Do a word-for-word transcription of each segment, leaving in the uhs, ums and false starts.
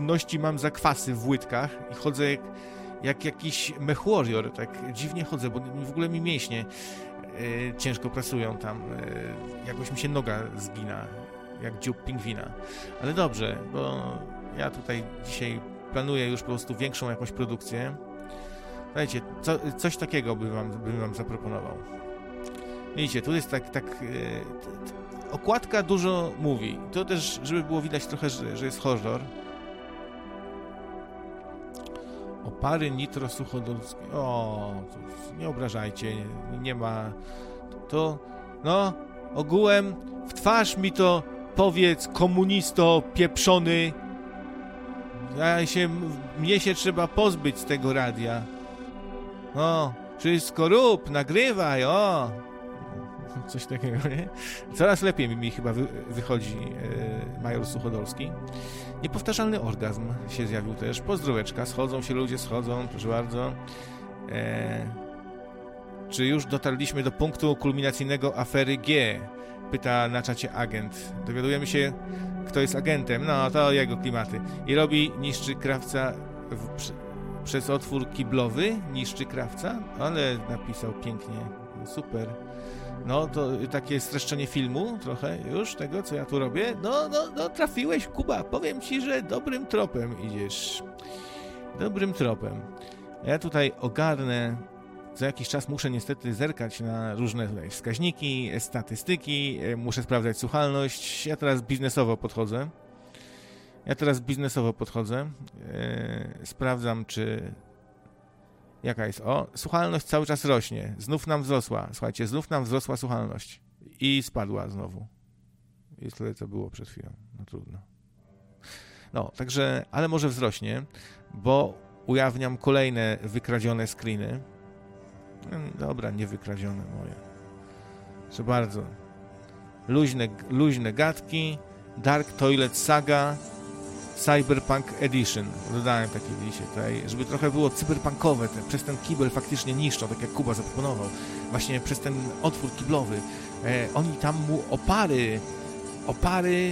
przytomności mam zakwasy w łydkach i chodzę jak, jak jakiś mechwarrior, tak dziwnie chodzę, bo w ogóle mi mięśnie yy, ciężko pracują tam, yy, jakoś mi się noga zgina, jak dziób pingwina. Ale dobrze, bo ja tutaj dzisiaj planuję już po prostu większą jakąś produkcję. Słuchajcie, co, coś takiego bym wam, bym wam zaproponował. Widzicie, tu jest tak, tak yy, okładka dużo mówi. To też, żeby było widać trochę, że, że jest horror. Opary nitro suchodolskie. O, nie obrażajcie, nie, nie ma. To, no, ogółem w twarz mi to powiedz, komunisto pieprzony. Ja się, mnie się trzeba pozbyć z tego radia. O, wszystko rób, nagrywaj, o. Coś takiego, nie? Coraz lepiej mi chyba wy, wychodzi e, major Suchodolski. Niepowtarzalny orgazm się zjawił też. Pozdróweczka, schodzą się ludzie, schodzą, proszę bardzo. E, czy już dotarliśmy do punktu kulminacyjnego afery G? Pyta na czacie agent. Dowiadujemy się, kto jest agentem. No, to jego klimaty. I robi, niszczy krawca w, przy, przez otwór kiblowy. Niszczy krawca, ale napisał pięknie. Super. No, to takie streszczenie filmu trochę już, tego, co ja tu robię. No, no, no, trafiłeś, Kuba. Powiem ci, że dobrym tropem idziesz. Dobrym tropem. Ja tutaj ogarnę, za jakiś czas muszę niestety zerkać na różne tutaj wskaźniki, statystyki, muszę sprawdzać słuchalność. Ja teraz biznesowo podchodzę. Ja teraz biznesowo podchodzę. Yy, sprawdzam, czy... Jaka jest? O, słuchalność cały czas rośnie. Znów nam wzrosła. Słuchajcie, znów nam wzrosła słuchalność. I spadła znowu. I tyle, co było przed chwilą. No trudno. No, także, ale może wzrośnie, bo ujawniam kolejne wykradzione screeny. Dobra, nie wykradzione moje. Proszę bardzo. Luźne, luźne gadki. Dark Toilet Saga. Cyberpunk Edition. Dodałem takie, widzicie, tutaj, żeby trochę było cyberpunkowe. Te, przez ten kibel faktycznie niszczą, tak jak Kuba zaproponował. Właśnie przez ten otwór kiblowy. E, oni tam mu opary, opary...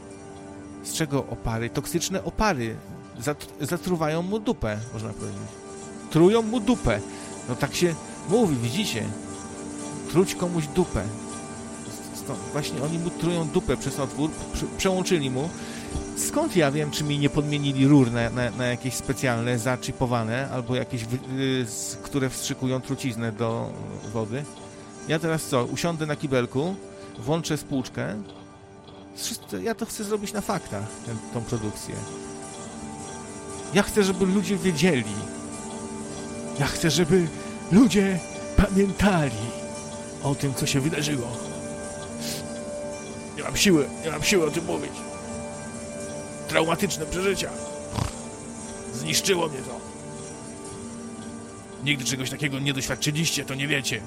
Z czego opary? Toksyczne opary. Zat, zatruwają mu dupę, można powiedzieć. Trują mu dupę. No tak się mówi, widzicie? Truć komuś dupę. Stąd właśnie oni mu trują dupę przez otwór, prze, przełączyli mu. Skąd ja wiem, czy mi nie podmienili rur na, na, na jakieś specjalne, zaczipowane, albo jakieś, yy, z, które wstrzykują truciznę do wody? Ja teraz co? Usiądę na kibelku, włączę spłuczkę. Ja to chcę zrobić na faktach, tę, tą produkcję. Ja chcę, żeby ludzie wiedzieli. Ja chcę, żeby ludzie pamiętali o tym, co się wydarzyło. Nie mam siły, nie mam siły o tym mówić. Traumatyczne przeżycia. Zniszczyło mnie to. Nigdy czegoś takiego nie doświadczyliście, to nie wiecie.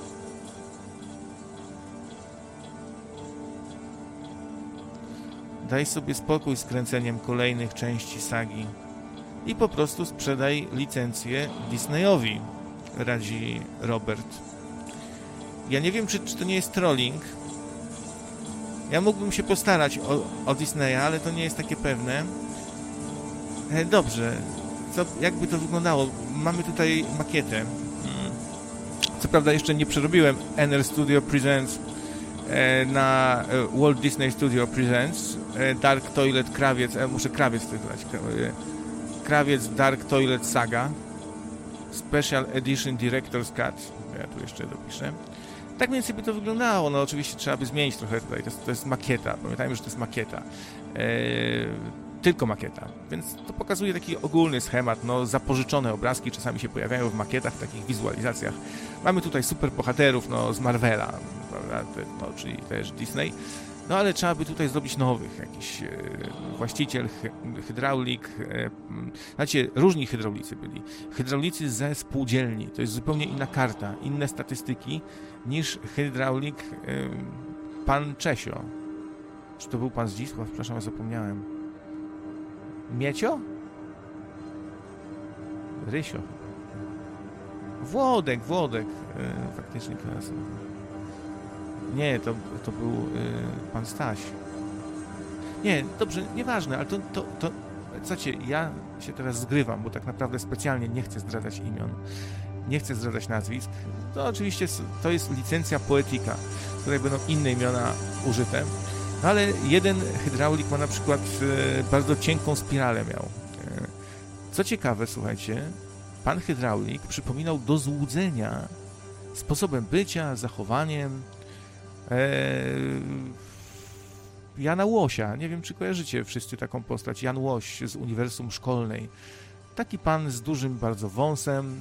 Daj sobie spokój z kręceniem kolejnych części sagi i po prostu sprzedaj licencję Disneyowi, radzi Robert. Ja nie wiem, czy, czy to nie jest trolling. Ja mógłbym się postarać o, o Disneya, ale to nie jest takie pewne. E, dobrze. Co, jakby to wyglądało? Mamy tutaj makietę. Co prawda jeszcze nie przerobiłem N R Studio Presents e, na e, Walt Disney Studio Presents e, Dark Toilet Krawiec. E, muszę Krawiec tytułować. Krawiec Dark Toilet Saga Special Edition Director's Cut. Ja tu jeszcze dopiszę. Tak mniej więcej by to wyglądało. No oczywiście trzeba by zmienić trochę tutaj. To jest, to jest makieta. Pamiętajmy, że to jest makieta. Eee, tylko makieta. Więc to pokazuje taki ogólny schemat. No zapożyczone obrazki czasami się pojawiają w makietach, w takich wizualizacjach. Mamy tutaj super bohaterów, no z Marvela, prawda? No, czyli też Disney. No ale trzeba by tutaj zrobić nowych. Jakiś e, właściciel, hy, hydraulik. E, znacie, różni hydraulicy byli. Hydraulicy ze spółdzielni. To jest zupełnie inna karta, inne statystyki niż hydraulik e, pan Czesio. Czy to był pan Zdzisław? Przepraszam, ja zapomniałem. Miecio? Rysio. Włodek, Włodek. E, faktycznie teraz. Nie, to, to był y, pan Staś. Nie, dobrze, nieważne, ale to, to, to Słuchajcie, ja się teraz zgrywam, bo tak naprawdę specjalnie nie chcę zdradzać imion, nie chcę zdradzać nazwisk. To oczywiście to jest licencja Poetica, w której będą inne imiona użyte. No ale jeden hydraulik ma na przykład e, bardzo cienką spiralę miał. E, co ciekawe, słuchajcie, pan hydraulik przypominał do złudzenia sposobem bycia, zachowaniem e, Jana Łosia. Nie wiem, czy kojarzycie wszyscy taką postać. Jan Łoś z Uniwersum Szkolnej. Taki pan z dużym bardzo wąsem,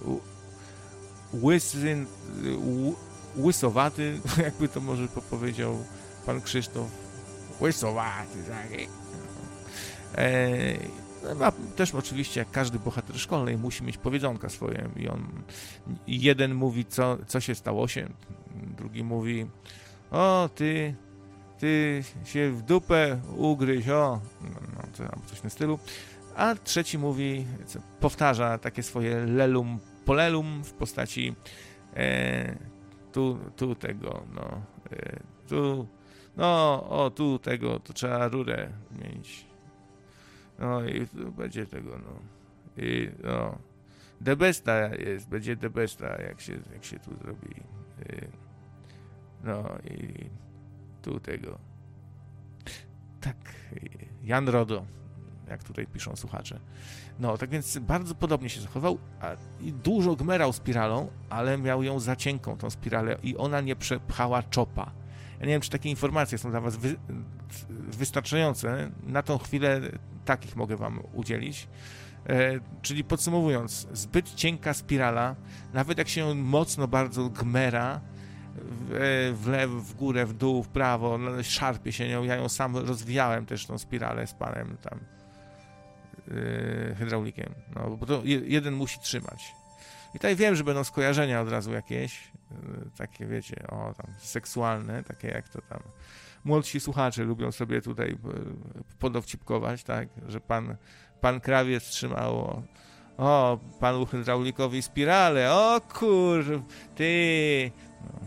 łysy, łysowaty, jakby to może powiedział pan Krzysztof. Łysowaty, taki. E, ma też oczywiście, jak każdy bohater szkolnej, musi mieć powiedzonka swoje. I on, jeden mówi, co, co się stało się, drugi mówi, o, ty, ty się w dupę ugryź, o, no, to, albo coś w tym stylu. A trzeci mówi, powtarza takie swoje lelum polelum w postaci e, tu, tu tego, no, e, tu, no, o, tu tego, to trzeba rurę mieć. No i tu będzie tego, no. I no, debesta jest, będzie debesta, jak się, jak się tu zrobi. I, no i tu tego. Tak, Jan Rodo, jak tutaj piszą słuchacze. No, tak więc bardzo podobnie się zachował, a i dużo gmerał spiralą, ale miał ją za cienką, tą spiralę, i ona nie przepchała czopa. Ja nie wiem, czy takie informacje są dla was wy, wystarczające. Na tą chwilę takich mogę wam udzielić. E, czyli podsumowując, zbyt cienka spirala, nawet jak się ją mocno bardzo gmera, w, w lewo, w górę, w dół, w prawo, no, szarpie się nią. Ja ją sam rozwijałem też, tą spiralę z panem tam yy, hydraulikiem. No, bo to jeden musi trzymać. I tutaj wiem, że będą skojarzenia od razu jakieś, yy, takie wiecie, o tam seksualne, takie jak to tam młodsi słuchacze lubią sobie tutaj yy, podowcipkować, tak, że pan, pan krawiec trzymał o, o panu hydraulikowi spiralę, o kur, ty, no.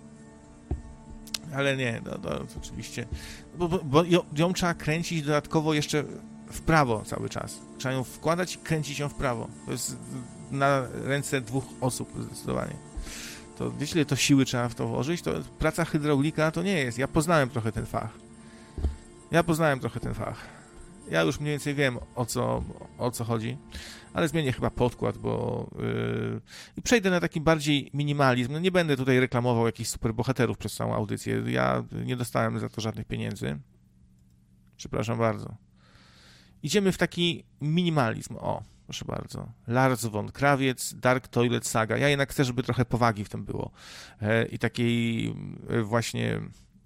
Ale nie, no, no to oczywiście, bo, bo, bo ją, ją trzeba kręcić dodatkowo jeszcze w prawo cały czas. Trzeba ją wkładać i kręcić ją w prawo. To jest na ręce dwóch osób zdecydowanie. To wiecie, ile to siły trzeba w to włożyć? To praca hydraulika to nie jest. Ja poznałem trochę ten fach. Ja poznałem trochę ten fach. Ja już mniej więcej wiem, o co, o co chodzi, ale zmienię chyba podkład, bo yy, i przejdę na taki bardziej minimalizm. No nie będę tutaj reklamował jakichś superbohaterów przez całą audycję. Ja nie dostałem za to żadnych pieniędzy. Przepraszam bardzo. Idziemy w taki minimalizm. O, proszę bardzo. Lars von Krawiec, Dark Toilet Saga. Ja jednak chcę, żeby trochę powagi w tym było. E, I takiej e, właśnie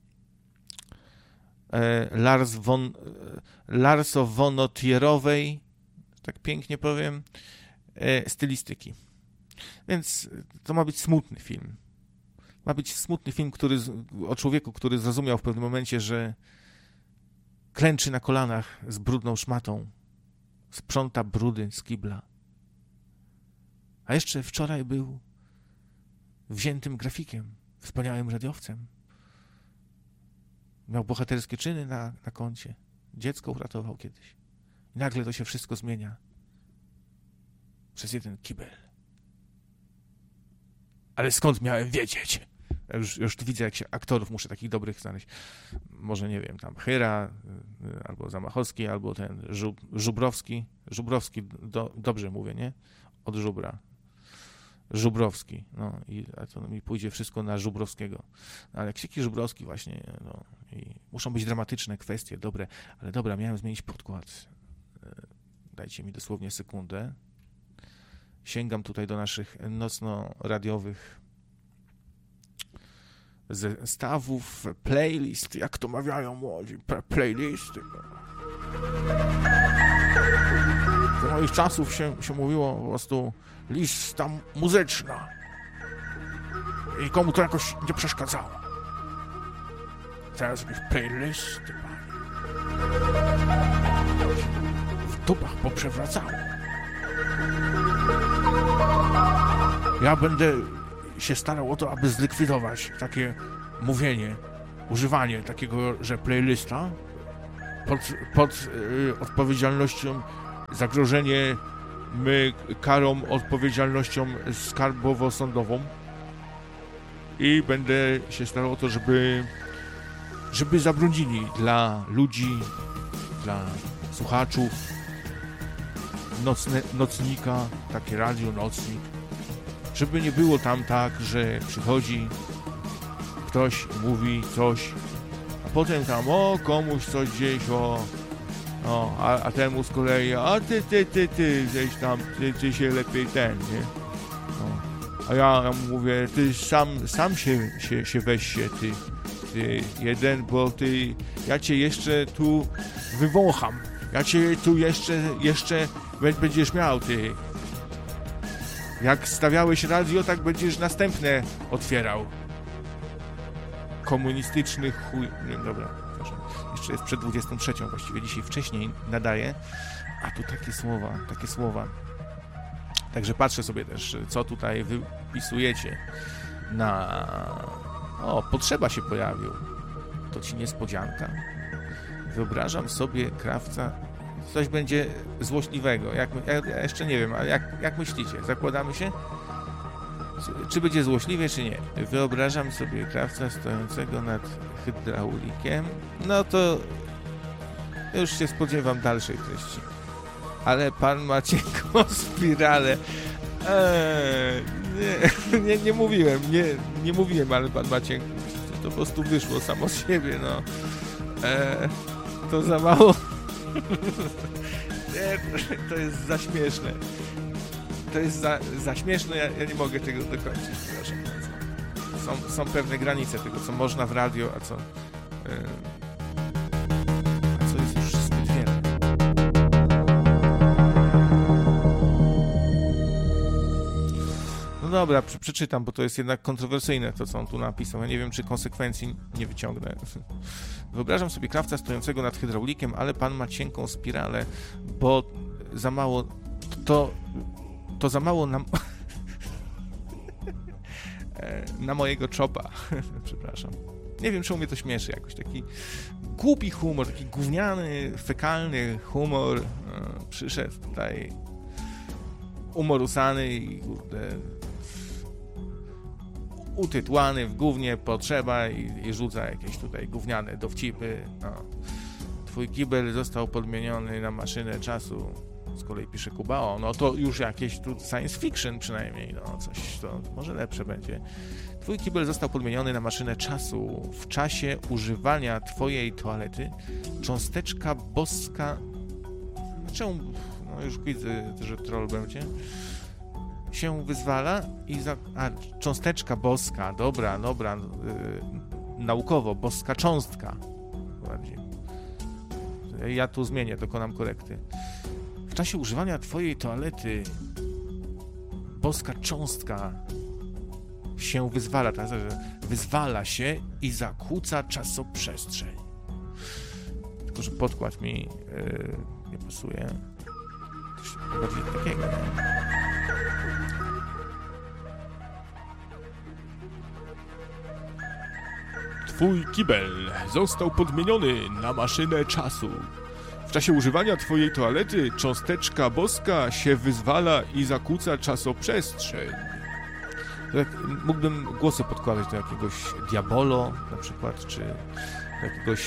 e, Lars von e, Larso-vonotierowej, tak pięknie powiem, e, stylistyki. Więc to ma być smutny film. Ma być smutny film, który o człowieku, który zrozumiał w pewnym momencie, że klęczy na kolanach z brudną szmatą, sprząta brudy z kibla. A jeszcze wczoraj był wziętym grafikiem, wspaniałym radiowcem. Miał bohaterskie czyny na, na koncie. Dziecko uratował kiedyś. I nagle to się wszystko zmienia. Przez jeden kibel. Ale skąd miałem wiedzieć? Ja już, już widzę, jak się aktorów muszę takich dobrych znaleźć. Może, nie wiem, tam Hyra, albo Zamachowski, albo ten Żub, Żubrowski. Żubrowski, do, dobrze mówię, nie? Od Żubra. Żubrowski. No i a to mi pójdzie wszystko na Żubrowskiego. Ale jak Ksieki Żubrowski właśnie, no i muszą być dramatyczne kwestie, dobre. Ale dobra, miałem zmienić podkład. Dajcie mi dosłownie sekundę. Sięgam tutaj do naszych nocno-radiowych zestawów, playlist, jak to mawiają młodzi, playlisty. Do moich czasów się, się mówiło po prostu lista muzyczna i komu to jakoś nie przeszkadzało. Teraz jakieś playlisty, panie. W dupach poprzewracało. Ja będę się starał o to, aby zlikwidować takie mówienie, używanie takiego, że playlista, pod, pod y, odpowiedzialnością, zagrożenie my karą, odpowiedzialnością skarbowo-sądową i będę się starał o to, żeby żeby zabronili dla ludzi, dla słuchaczów nocne, nocnika, takie radio nocnik, żeby nie było tam tak, że przychodzi ktoś, mówi coś, a potem tam o komuś coś gdzieś, o, o a, a temu z kolei, a ty, ty, ty, ty, gdzieś tam, ty, ty się lepiej ten, nie? O. A ja, ja mówię, ty sam, sam się, się, się weź się, ty, ty jeden, bo ty, ja cię jeszcze tu wywącham, ja cię tu jeszcze, jeszcze będziesz miał, ty. Jak stawiałeś radio, tak będziesz następne otwierał. Komunistyczny chuj... Nie, dobra, proszę. Jeszcze jest przed dwudziestą trzecią, właściwie dzisiaj wcześniej nadaję, a tu takie słowa, takie słowa. Także patrzę sobie też, co tutaj wypisujecie na... O, potrzeba się pojawił. To ci niespodzianka. Wyobrażam sobie krawca... Coś będzie złośliwego. Jak, ja, ja jeszcze nie wiem, ale jak, jak myślicie? Zakładamy się? Czy będzie złośliwie, czy nie? Wyobrażam sobie krawca stojącego nad hydraulikiem. No to już się spodziewam dalszej treści. Ale pan ma cienką spiralę. Eee, nie, nie, nie mówiłem, nie, nie mówiłem, ale pan ma cienką. To po prostu wyszło samo z siebie, no. Eee, to za mało. Nie, to jest za śmieszne. To jest za, za śmieszne, ja, ja nie mogę tego dokończyć, proszę. Są, są pewne granice tego, co można w radio, a co... Yy, a co jest już zbyt wiele. No dobra, przy, przeczytam, bo to jest jednak kontrowersyjne, to co on tu napisał. Ja nie wiem, czy konsekwencji nie wyciągnę. Wyobrażam sobie krawca stojącego nad hydraulikiem, ale pan ma cienką spiralę, bo za mało... To... To za mało na... na mojego czopa. Przepraszam. Nie wiem, czemu mnie to śmieszy jakoś. Taki głupi humor, taki gówniany, fekalny humor. E, przyszedł tutaj umorusany i kurde, utytłany w gównie potrzeba i, i rzuca jakieś tutaj gówniane dowcipy. No. Twój kibel został podmieniony na maszynę czasu. Z kolei pisze Kuba, o, no to już jakieś tu science fiction przynajmniej, no coś, to może lepsze będzie. Twój kibel został podmieniony na maszynę czasu. W czasie używania twojej toalety cząsteczka boska... Czemu? No już widzę, że troll będzie. Się wyzwala i za... A, cząsteczka boska, dobra, dobra, yy, naukowo, boska cząstka. Bardziej. Ja tu zmienię, dokonam korekty. W czasie używania twojej toalety boska cząstka się wyzwala, tak, że wyzwala się i zakłóca czasoprzestrzeń. Tylko, że podkład mi yy, nie pasuje. Coś bardziej takiego, nie? Twój kibel został podmieniony na maszynę czasu. W czasie używania twojej toalety cząsteczka boska się wyzwala i zakłóca czasoprzestrzeń. Tak, mógłbym głosy podkładać do jakiegoś Diabolo na przykład, czy do jakiegoś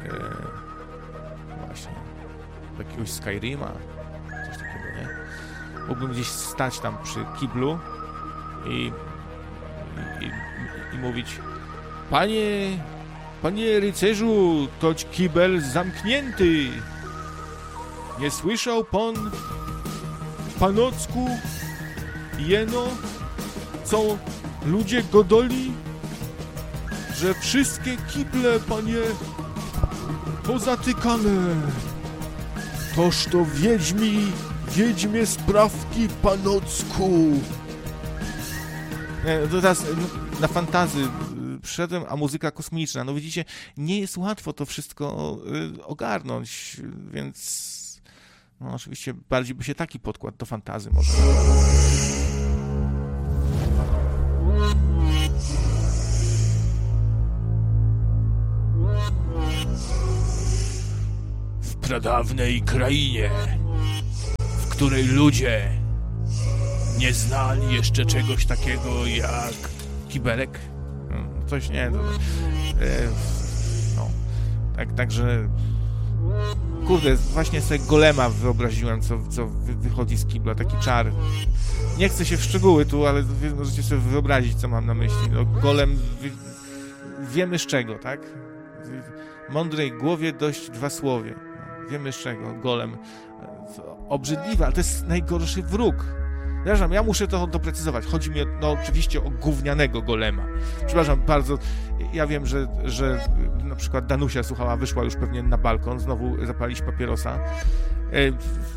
e, właśnie do jakiegoś Skyrima, coś takiego, nie? Mógłbym gdzieś stać tam przy kiblu i, i, i, i mówić: Panie, panie rycerzu, toć kibel zamknięty. Nie słyszał pan, panocku, jeno, co ludzie godoli, że wszystkie kible, panie, pozatykane. Toż to wiedźmi, wiedźmie sprawki, panocku. Nie, to teraz na fantazy przyszedłem, a muzyka kosmiczna. No widzicie, nie jest łatwo to wszystko ogarnąć, więc no oczywiście bardziej by się taki podkład do fantazy może. pradawnej krainie, w której ludzie nie znali jeszcze czegoś takiego jak kibelek. Coś nie, to, no, tak, także kurde, właśnie sobie golema wyobraziłem, co, co wychodzi z kibla, taki czar. Nie chcę się w szczegóły tu, ale możecie sobie wyobrazić, co mam na myśli. No, golem, wiemy z czego, tak? W mądrej głowie dość dwa słowie. No, wiemy z czego, golem. Obrzydliwy, ale to jest najgorszy wróg. Przepraszam, ja muszę to doprecyzować. Chodzi mi no, oczywiście o gównianego golema. Przepraszam bardzo, ja wiem, że, że na przykład Danusia słuchała, wyszła już pewnie na balkon, znowu zapalić papierosa. E...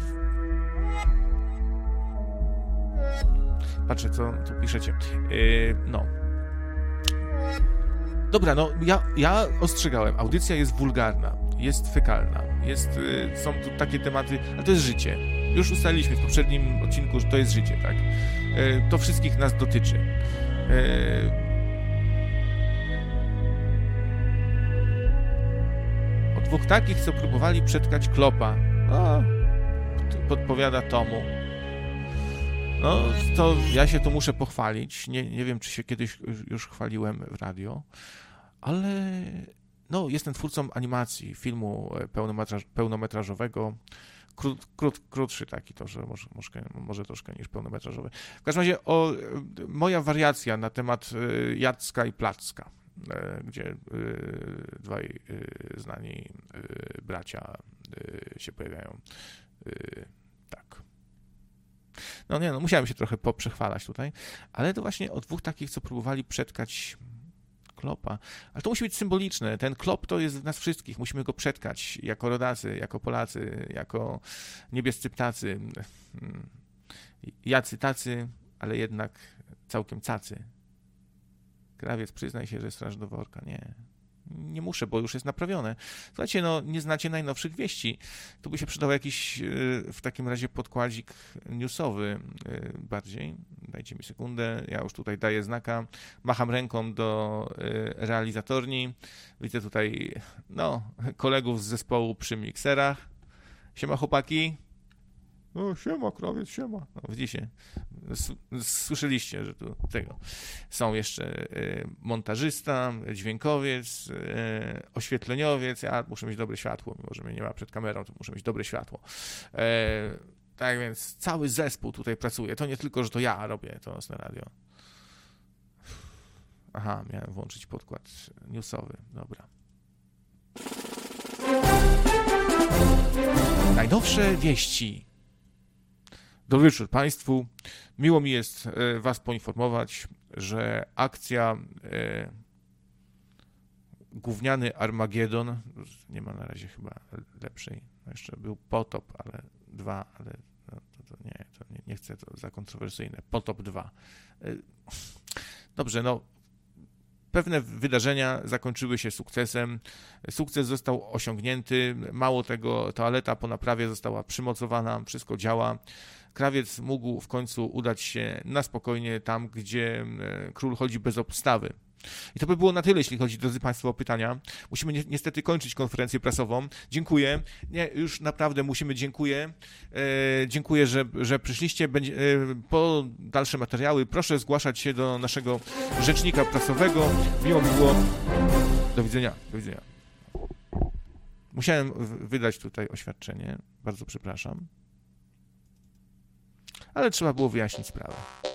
Patrzę, co tu piszecie. E... No. Dobra, no ja, ja ostrzegałem, audycja jest wulgarna, jest fekalna, jest, y, są tu takie tematy, ale to jest życie. Już ustaliliśmy w poprzednim odcinku, że to jest życie, tak? Y, to wszystkich nas dotyczy. Y, o dwóch takich, co próbowali przetkać Klopa. O, podpowiada Tomu. No, to ja się tu muszę pochwalić. Nie, nie wiem, czy się kiedyś już chwaliłem w radio, ale no, jestem twórcą animacji, filmu pełnometraż, pełnometrażowego, krót, krót, krótszy taki, to, że może, może, może troszkę niż pełnometrażowy. W każdym razie o, moja wariacja na temat Jacka i Placka, gdzie dwaj znani bracia się pojawiają. Tak. No nie, no musiałem się trochę poprzechwalać tutaj, ale to właśnie o dwóch takich, co próbowali przetkać Klopa. Ale to musi być symboliczne. Ten Klop to jest w nas wszystkich. Musimy go przetkać jako rodacy, jako Polacy, jako niebiescy ptacy. Jacy tacy, ale jednak całkiem cacy. Krawiec, przyznaj się, że straż do worka. Nie. Nie muszę, bo już jest naprawione. Słuchajcie, no nie znacie najnowszych wieści. Tu by się przydał jakiś w takim razie podkładzik newsowy bardziej. Dajcie mi sekundę. Ja już tutaj daję znaka. Macham ręką do realizatorni. Widzę tutaj no, kolegów z zespołu przy mikserach. Siema chłopaki. No, siema, krawiec, siema. No, widzicie, słyszeliście, że tu tego. Są jeszcze y, montażysta, dźwiękowiec, y, oświetleniowiec. Ja muszę mieć dobre światło, mimo że mnie nie ma przed kamerą, to muszę mieć dobre światło. E, tak więc cały zespół tutaj pracuje. To nie tylko, że to ja robię to na radio. Aha, miałem włączyć podkład newsowy. Dobra. Najnowsze wieści. Dobry wieczór Państwu. Miło mi jest Was poinformować, że akcja e, Gówniany Armagedon, nie ma na razie chyba lepszej, no jeszcze był Potop, ale dwa, ale no, to, to nie, to nie, nie chcę, to za kontrowersyjne. Potop dwa. E, dobrze, no pewne wydarzenia zakończyły się sukcesem. Sukces został osiągnięty. Mało tego, toaleta po naprawie została przymocowana, wszystko działa. Krawiec mógł w końcu udać się na spokojnie tam, gdzie król chodzi bez obstawy. I to by było na tyle, jeśli chodzi, drodzy Państwo, o pytania. Musimy ni- niestety kończyć konferencję prasową. Dziękuję. Nie, już naprawdę musimy, dziękuję. E, dziękuję, że, że przyszliście. Będzie, e, po dalsze materiały proszę zgłaszać się do naszego rzecznika prasowego. Miło mi było. Do widzenia. Do widzenia. Musiałem w- wydać tutaj oświadczenie. Bardzo przepraszam. Ale trzeba było wyjaśnić sprawę.